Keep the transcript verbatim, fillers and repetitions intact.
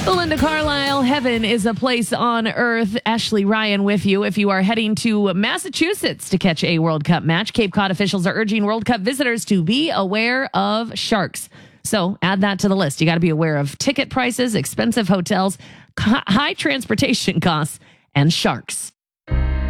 Belinda Carlisle, heaven is a place on earth. Ashley Ryan with you. If you are heading to Massachusetts to catch a World Cup match, Cape Cod officials are urging World Cup visitors to be aware of sharks. So add that to the list. You got to be aware of ticket prices, expensive hotels, high transportation costs, and sharks.